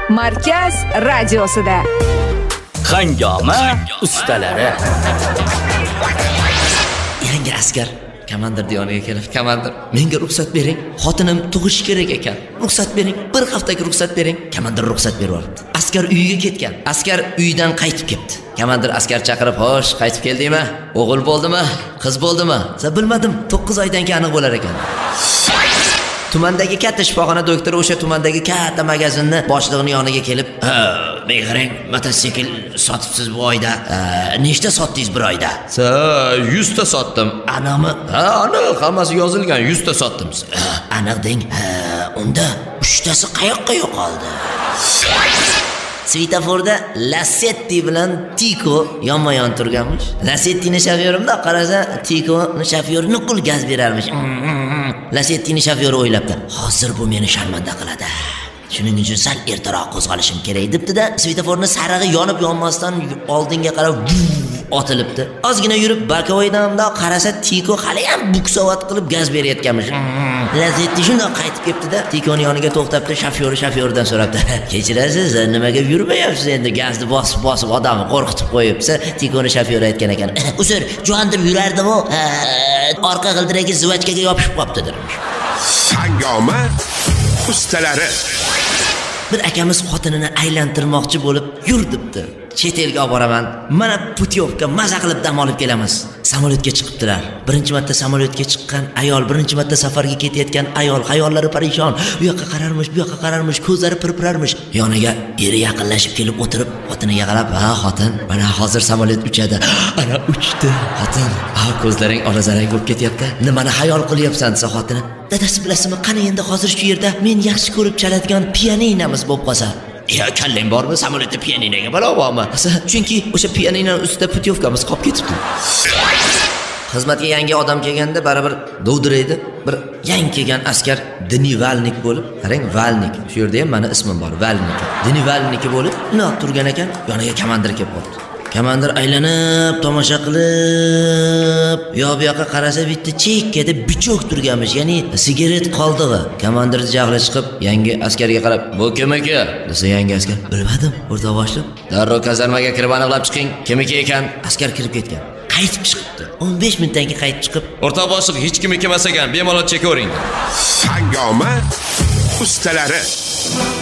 Markaz radiosida. Hangoma ustalari. Yangi askar komandir yoniga kelib, "Komandir, menga ruxsat bering. Xotinim tug'ish kerak ekan. Ruxsat bering. Bir haftaga ruxsat bering." Komandir ruxsat berib yuboribdi. Askar uyiga ketgan. Askar uydan qaytib kelibdi. Komandir askar chaqirib, "Xo'sh, qaytib keldingmi? O'g'il bo'ldimi? Qiz bo'ldimi?" "Bilmadim. 9 oydan keyin aniq bo'lar ekan." Tumandagi katta shifoxona doktori o'sha tumandagi katta magazinni boshlig'ining yoniga kelib, "Men qarang, mototsikl sotibsiz bu oyda. Nechta sotdingiz bir oyda?" "100 ta sotdim." "Aniqmi?" "Ha, aniq, hammasi yozilgan, 100 ta sotdim." "Aniq deng. Unda 3 tasi qayoqqa yo'qoldi?" Svetoforda Lasetti bilan Tiko yonma-yon turganmish. Lasettining shofyorimda qarasa, Tikoning shofyori nuqul gaz berarmish. Lasettining shofyori o'ylabdi, "Hozir bu meni sharmanda qiladi. Shuning uchun sal ertaroq qo'zg'alishim kerak" debdi-da, svetoforning sarig'i yonib yonmasdan oldinga qarab otilibdi. Ozgina yurib Bakovoydan qarasa, Tiko hali ham buksovat qilib gaz berayotganmish. Lasetti shunday qaytib kelibdi-da, Tikoning yoniga to'xtabdi, shofyoridan so'rabdi, "Kechirasiz, nimaga yurmayapsiz endi? Gazni bosib odamni qo'rqitib qo'yibsiz." Tikoning shofyori aytgan ekan, "Uzr, jo'ndirib yurardim-ku, orqa g'ildiragi zvachkaga yopishib qolibdi" dermish. Hangoma ustalari. Bir akamiz xotinini aylantirmoqchi bo'lib, "Yur" debdi. "Chet elga olib boraman. Mana putyovka, maza qilib dam olib kelamiz." Samolyotga chiqibdilar. Birinchi marta samolyotga chiqqan ayol, birinchi marta safarga ketayotgan ayol, xayollari parishon. Bu yoqqa qararmish, ko'zlari pirpirarmish. Yoniga eri yaqinlashib kelib o'tirib, xotiniga qarab, "Ha, xotin, mana hozir samolyot uchadi." "Ana uchdi." "Xotin, ko'zlaring olazarang bo'lib ketyapti. Nimani xayol qilyapsan?" desa xotini, "Dadasi bilasizmi, qani endi hozir shu yerda men yaxshi ko'rib chaladigan pianinamiz bo'lib qolsa." "Ya, kallang bormi? Samolyotda pianinaga balo bormi?" "Chunki o'sha pianinaning ustida putyovkamiz qolib ketibdi." Xizmatga yangi odam kelganda baribir dovdiraydi. Bir yangi kelgan askar Denivalnik bo'lib, qarang, Valnik. Shu yerda ham meni ismim bor, Valnik. Denivalniki bo'lib, unoq turgan ekan, yoniga komandir kelib qoldi. Komandir aylanib, tomosha qilib, bu yoqqa qarasa bitta chekkada bichoq turganmish, ya'ni sigaret qoldig'i. Komandir jahli chiqib, yangi askarga qarab, "Bu kim ekan?" desa yangi askar, "Bilmadim, o'rta boshliq. Darrov kazarmaga kirib aniqlab chiqing, kim ekan?" Askar kirib ketgan. Qaytib chiqibdi. 15 minutdan keyin qaytib chiqib, "O'rta boshliq, hech kim emas ekan, bemalol chekavering." Hangoma ustalari.